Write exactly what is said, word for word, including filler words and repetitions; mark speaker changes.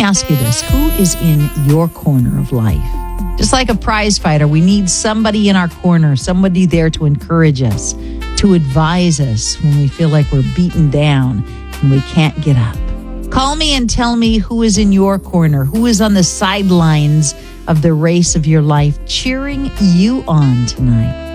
Speaker 1: ask you this. Who is in your corner of life? Just like a prize fighter, we need somebody in our corner, somebody there to encourage us, to advise us when we feel like we're beaten down and we can't get up. Call me and tell me who is in your corner, who is on the sidelines of the race of your life, cheering you on tonight.